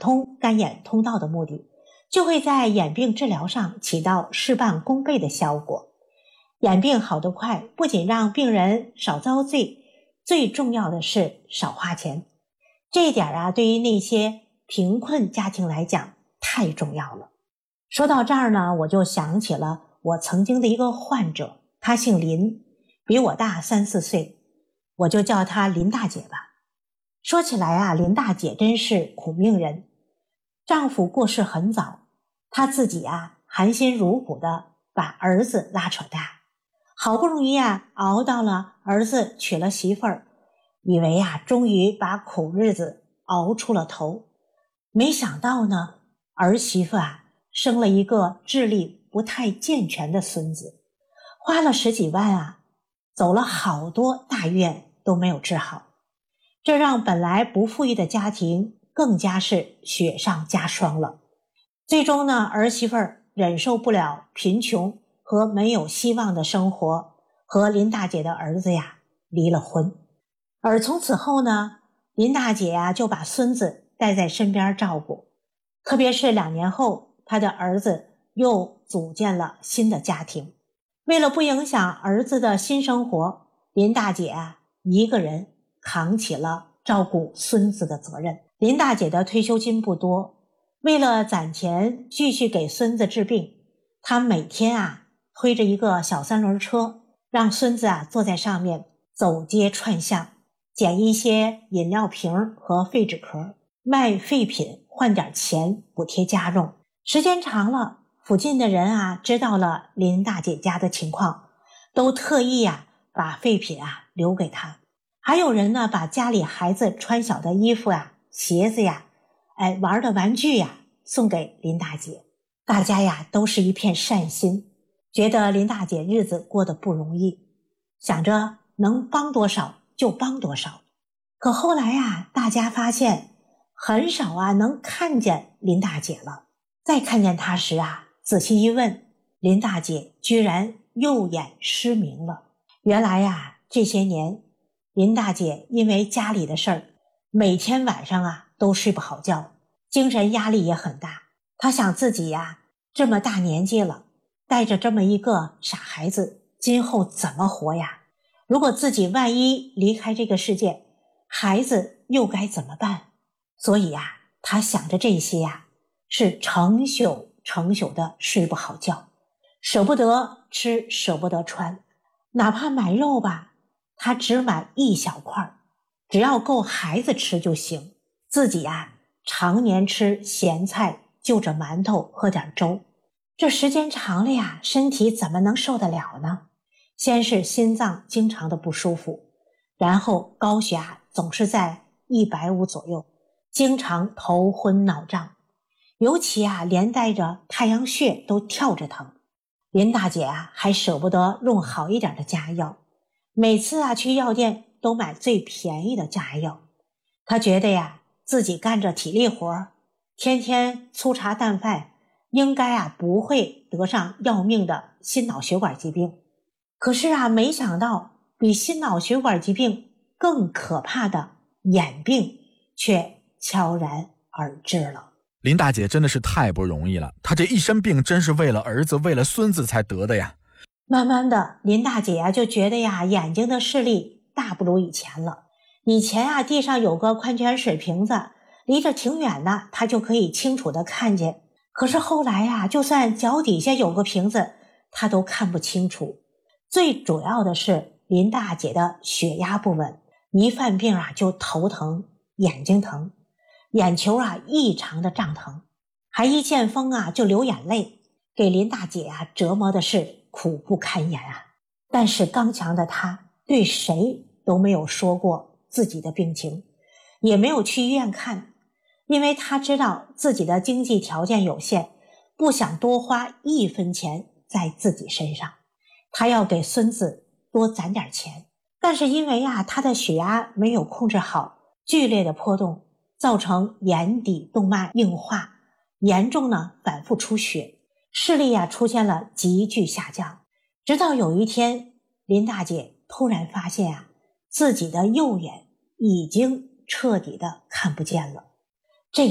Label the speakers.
Speaker 1: 通干眼通道的目的，就会在眼病治疗上起到事半功倍的效果。眼病好得快，不仅让病人少遭罪，最重要的是少花钱。这一点对于那些贫困家庭来讲太重要了。说到这儿呢，我就想起了我曾经的一个患者，她姓林，比我大3-4岁，我就叫她林大姐吧。说起来林大姐真是苦命人。丈夫过世很早，她自己含辛茹苦的把儿子拉扯大，好不容易熬到了儿子娶了媳妇儿，以为终于把苦日子熬出了头。没想到呢，儿媳妇生了一个智力不太健全的孙子，花了10几万走了好多大院都没有治好。这让本来不富裕的家庭更加是雪上加霜了。最终呢，儿媳妇忍受不了贫穷和没有希望的生活，和林大姐的儿子离了婚。而从此后呢，林大姐就把孙子带在身边照顾。特别是2年后，她的儿子又组建了新的家庭。为了不影响儿子的新生活，林大姐一个人扛起了照顾孙子的责任。林大姐的退休金不多，为了攒钱继续给孙子治病，她每天推着一个小3轮车，让孙子坐在上面走街串巷，捡一些饮料瓶和废纸壳，卖废品换点钱补贴家用。时间长了，附近的人知道了林大姐家的情况，都特意把废品留给她。还有人呢，把家里孩子穿小的衣服鞋子玩的玩具送给林大姐。大家都是一片善心，觉得林大姐日子过得不容易，想着能帮多少就帮多少。可后来大家发现很少能看见林大姐了。再看见她时仔细一问，林大姐居然右眼失明了。原来这些年林大姐因为家里的事儿，每天晚上都睡不好觉，精神压力也很大。她想自己这么大年纪了，带着这么一个傻孩子，今后怎么活呀？如果自己万一离开这个世界，孩子又该怎么办？所以她想着这些是成宿的睡不好觉，舍不得吃，舍不得穿，哪怕买肉吧，她只买一小块，只要够孩子吃就行。自己常年吃咸菜，就着馒头喝点粥，这时间长了身体怎么能受得了呢？先是心脏经常的不舒服，然后高血压总是在150左右，经常头昏脑胀，尤其连带着太阳穴都跳着疼。林大姐还舍不得用好一点的家药，每次去药店都买最便宜的家药。她觉得自己干着体力活，天天粗茶淡饭，应该不会得上要命的心脑血管疾病。可是没想到比心脑血管疾病更可怕的眼病却悄然而至了。
Speaker 2: 林大姐真的是太不容易了，她这一身病真是为了儿子为了孙子才得的呀。
Speaker 1: 慢慢的林大姐就觉得眼睛的视力大不如以前了。以前地上有个矿泉水瓶子，离着挺远的她就可以清楚的看见，可是后来就算脚底下有个瓶子她都看不清楚。最主要的是林大姐的血压不稳，一犯病就头疼眼睛疼，眼球异常的胀疼，还一见风就流眼泪，给林大姐折磨的是苦不堪言但是刚强的她对谁都没有说过自己的病情，也没有去医院看，因为她知道自己的经济条件有限，不想多花1分钱在自己身上，她要给孙子多攒点钱。但是因为她的血压没有控制好，剧烈的波动造成眼底动脉硬化，严重反复出血，视力出现了急剧下降。直到有一天，林大姐突然发现自己的右眼已经彻底的看不见了。